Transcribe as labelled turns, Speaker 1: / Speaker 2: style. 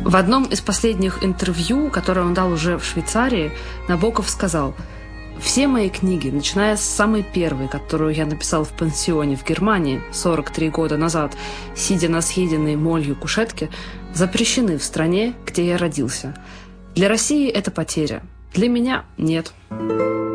Speaker 1: В одном из последних интервью, которое он дал уже в Швейцарии, Набоков сказал: «Все мои книги, начиная с самой первой, которую я написал в пансионе в Германии 43 года назад, сидя на съеденной молью кушетке, запрещены в стране, где я родился. Для России это потеря, для меня нет».